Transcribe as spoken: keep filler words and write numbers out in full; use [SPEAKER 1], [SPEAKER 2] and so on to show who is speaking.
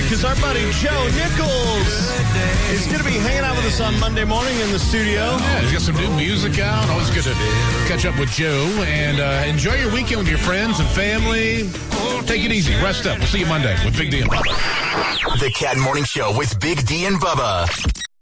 [SPEAKER 1] because our buddy Joe Nichols is going to be hanging out with us on Monday morning in the studio.
[SPEAKER 2] Yeah, he's got some new music out. Always good to catch up with Joe. And uh, enjoy your weekend with your friends and family. Take it easy. Rest up. We'll see you Monday with Big D and Bubba.
[SPEAKER 3] The Cat Morning Show with Big D and Bubba.